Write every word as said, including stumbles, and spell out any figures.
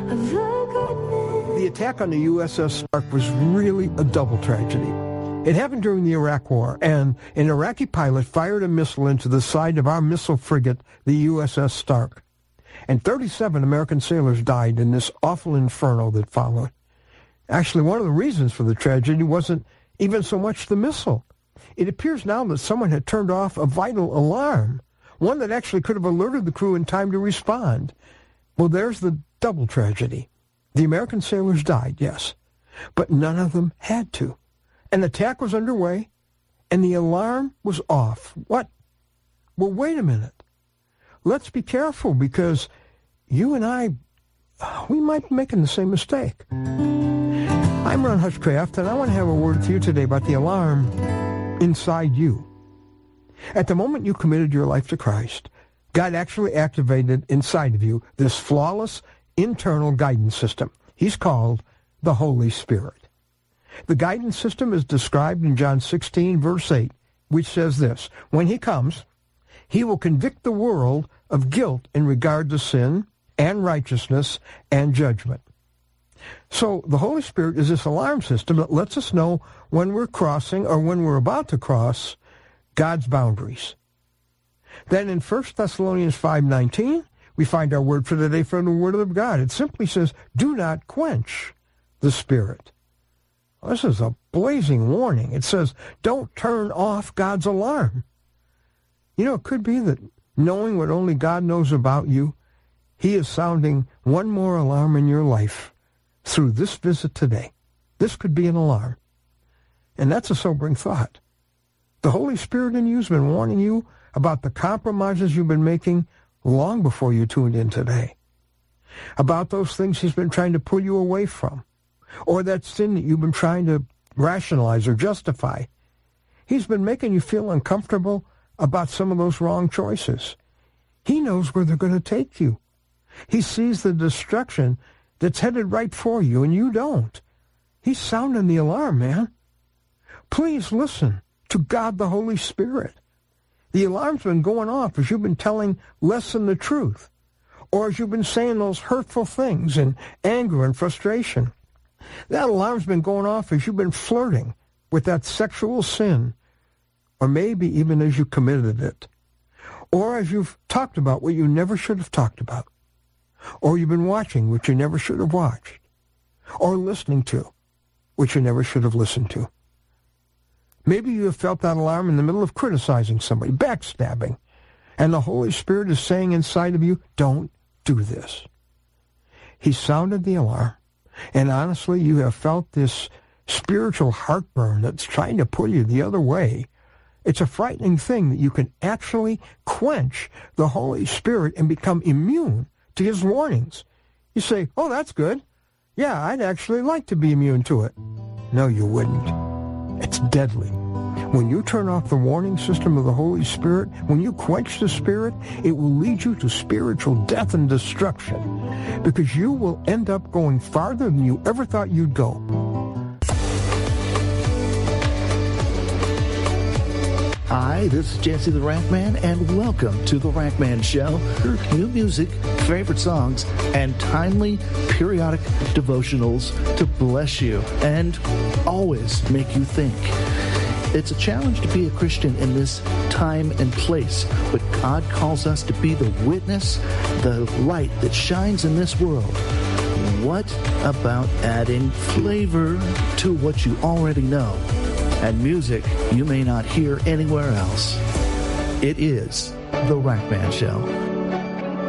The attack on the U S S Stark was really a double tragedy. It happened during the Iraq War, and an Iraqi pilot fired a missile into the side of our missile frigate, the U S S Stark. And thirty-seven American sailors died in this awful inferno that followed. Actually, one of the reasons for the tragedy wasn't even so much the missile. It appears now that someone had turned off a vital alarm, one that actually could have alerted the crew in time to respond. Well, there's the double tragedy. The American sailors died, yes, but none of them had to. An attack was underway, and the alarm was off. What? Well, wait a minute. Let's be careful, because you and I, we might be making the same mistake. I'm Ron Hutchcraft, and I want to have a word with you today about the alarm inside you. At the moment you committed your life to Christ, God actually activated inside of you this flawless internal guidance system. He's called the Holy Spirit. The guidance system is described in John sixteen, verse eight, which says this: when he comes, he will convict the world of guilt in regard to sin and righteousness and judgment. So the Holy Spirit is this alarm system that lets us know when we're crossing or when we're about to cross God's boundaries. Then in First Thessalonians five nineteen, we find our word for today from the Word of God. It simply says, do not quench the Spirit. Well, this is a blazing warning. It says, don't turn off God's alarm. You know, it could be that knowing what only God knows about you, he is sounding one more alarm in your life through this visit today. This could be an alarm. And that's a sobering thought. The Holy Spirit in you has been warning you about the compromises you've been making long before you tuned in today, about those things he's been trying to pull you away from, or that sin that you've been trying to rationalize or justify. He's been making you feel uncomfortable about some of those wrong choices. He knows where they're going to take you. He sees the destruction that's headed right for you, and you don't. He's sounding the alarm, man. Please listen to God the Holy Spirit. The alarm's been going off as you've been telling less than the truth, or as you've been saying those hurtful things in anger and frustration. That alarm's been going off as you've been flirting with that sexual sin, or maybe even as you committed it, or as you've talked about what you never should have talked about, or you've been watching what you never should have watched, or listening to what you never should have listened to. Maybe you have felt that alarm in the middle of criticizing somebody, backstabbing, and the Holy Spirit is saying inside of you, don't do this. He sounded the alarm, and honestly, you have felt this spiritual heartburn that's trying to pull you the other way. It's a frightening thing that you can actually quench the Holy Spirit and become immune to his warnings. You say, oh, that's good. Yeah, I'd actually like to be immune to it. No, you wouldn't. It's deadly. When you turn off the warning system of the Holy Spirit, when you quench the Spirit, it will lead you to spiritual death and destruction, because you will end up going farther than you ever thought you'd go. Hi, this is Jesse the Rack Man, and welcome to the Rack Man Show. New music, favorite songs, and timely, periodic devotionals to bless you and always make you think. It's a challenge to be a Christian in this time and place, but God calls us to be the witness, the light that shines in this world. What about adding flavor to what you already know? And music you may not hear anywhere else. It is The Rack Man Show.